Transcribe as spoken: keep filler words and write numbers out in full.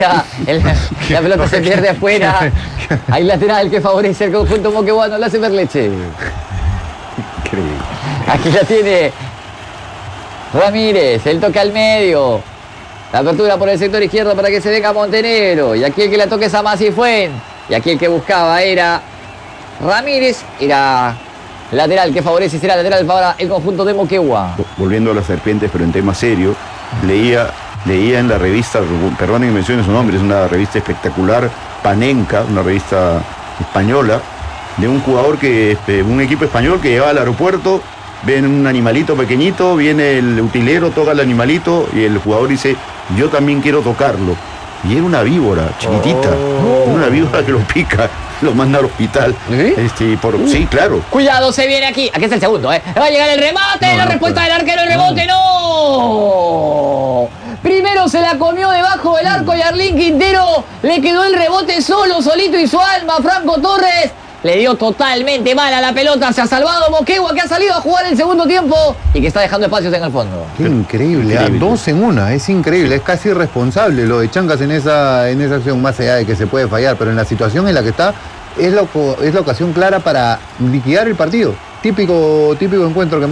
El, la pelota se pierde afuera. Hay lateral que favorece el conjunto moqueguano. La hace Berleche. Increíble. Aquí la tiene Ramírez. El toque al medio. La apertura por el sector izquierdo para que se venga Montenegro. Y aquí el que la toque es a Masi Fuen. Y aquí el que buscaba era Ramírez. Era lateral que favorece. Será lateral para el conjunto de Moquegua. Volviendo a las serpientes, pero en tema serio, leía, leía en la revista, perdón que mencione su nombre, es una revista espectacular, Panenka, una revista española, de un jugador que, un equipo español que llegaba al aeropuerto, ven un animalito pequeñito, viene el utilero, toca el animalito y el jugador dice, yo también quiero tocarlo. Y era una víbora chiquitita, oh. una víbora que lo pica, lo manda al hospital. ¿Sí? Este, por, uh. sí, claro. Cuidado, se viene aquí. Aquí está el segundo, ¿eh? Va a llegar el remate, no, la no, respuesta pero... del arquero, el rebote, no. no. Primero se la comió debajo del arco y Arlín Quintero le quedó el rebote solo, solito y su alma. Franco Torres le dio totalmente mal a la pelota. Se ha salvado Moquegua, que ha salido a jugar el segundo tiempo y que está dejando espacios en el fondo. Qué increíble, increíble. Dos en una, es increíble, es casi irresponsable lo de Chancas en esa, en esa acción, más allá de que se puede fallar, pero en la situación en la que está, es la, es la ocasión clara para liquidar el partido. Típico, típico encuentro que